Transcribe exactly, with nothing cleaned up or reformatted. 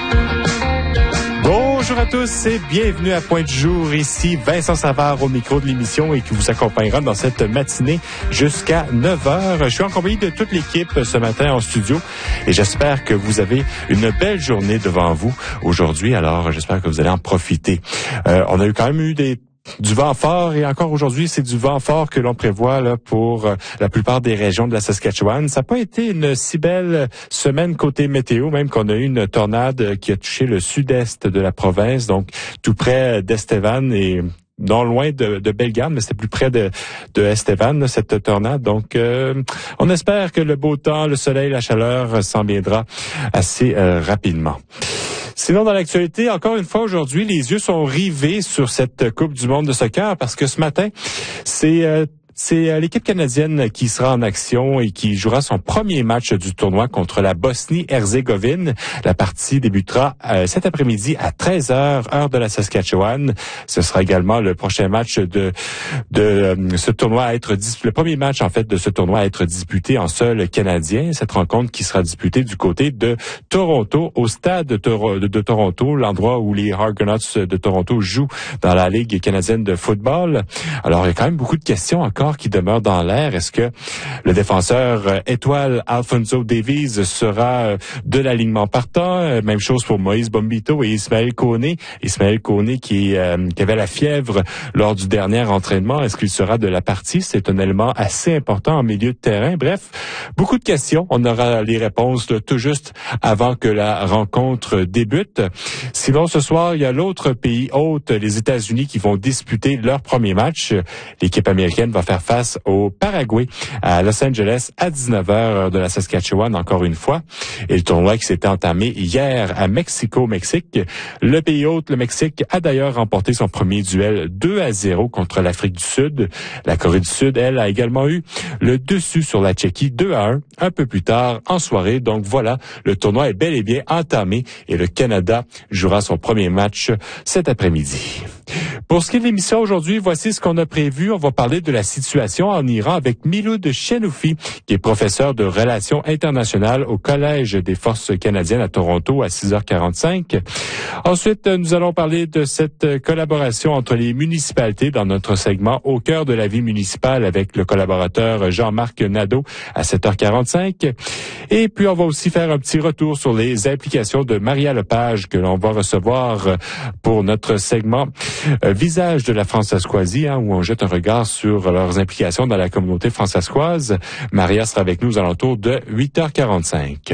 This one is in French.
Bonjour à tous et bienvenue à Point du jour. Ici Vincent Savard au micro de l'émission et qui vous accompagnera dans cette matinée jusqu'à neuf heures. Je suis en compagnie de toute l'équipe ce matin en studio et j'espère que vous avez une belle journée devant vous aujourd'hui. Alors, j'espère que vous allez en profiter. Euh, on a eu quand même eu des Du vent fort et encore aujourd'hui, c'est du vent fort que l'on prévoit là pour euh, la plupart des régions de la Saskatchewan. Ça n'a pas été une si belle semaine côté météo, même qu'on a eu une tornade qui a touché le sud-est de la province, donc tout près d'Estevan et non loin de, de Bellegarde, mais c'était plus près de, de Estevan, cette tornade. Donc, euh, on espère que le beau temps, le soleil, la chaleur s'en viendra assez euh, rapidement. Sinon, dans l'actualité, encore une fois aujourd'hui, les yeux sont rivés sur cette Coupe du monde de soccer parce que ce matin, c'est euh, c'est l'équipe canadienne qui sera en action et qui jouera son premier match du tournoi contre la Bosnie-Herzégovine. La partie débutera euh, cet après-midi à treize heures, heure de la Saskatchewan. Ce sera également le prochain match de de euh, ce tournoi à être le premier match en fait de ce tournoi à être disputé en sol canadien. Cette rencontre qui sera disputée du côté de Toronto, au stade de, Toro- de, de Toronto, l'endroit où les Argonauts de Toronto jouent dans la Ligue canadienne de football. Alors, il y a quand même beaucoup de questions encore qui demeure dans l'air. Est-ce que le défenseur euh, étoile Alphonso Davies sera euh, de l'alignement partant? Euh, même chose pour Moïse Bombito et Ismaël Koné. Ismaël Koné qui, euh, qui avait la fièvre lors du dernier entraînement. Est-ce qu'il sera de la partie? C'est un élément assez important en milieu de terrain. Bref, beaucoup de questions. On aura les réponses là, tout juste avant que la rencontre débute. Sinon, ce soir, il y a l'autre pays hôte, les États-Unis, qui vont disputer leur premier match. L'équipe américaine va faire face au Paraguay à Los Angeles à dix-neuf heures, heure de la Saskatchewan, encore une fois. Et le tournoi qui s'était entamé hier à Mexico, Mexique. Le pays hôte, le Mexique, a d'ailleurs remporté son premier duel deux à zéro contre l'Afrique du Sud. La Corée du Sud, elle, a également eu le dessus sur la Tchéquie deux à un un peu plus tard en soirée. Donc voilà, le tournoi est bel et bien entamé et le Canada jouera son premier match cet après-midi. Pour ce qui est de l'émission aujourd'hui, voici ce qu'on a prévu. On va parler de la situation en Iran avec Miloud Chenoufi, qui est professeur de relations internationales au Collège des forces canadiennes à Toronto à six heures quarante-cinq. Ensuite, nous allons parler de cette collaboration entre les municipalités dans notre segment Au cœur de la vie municipale avec le collaborateur Jean-Marc Nadeau à sept heures quarante-cinq. Et puis, on va aussi faire un petit retour sur les implications de Maria Lepage que l'on va recevoir pour notre segment euh, Visage de la Françaiscoisie, hein, où on jette un regard sur leurs implications dans la communauté françaiscoise. Maria sera avec nous aux alentours de huit heures quarante-cinq.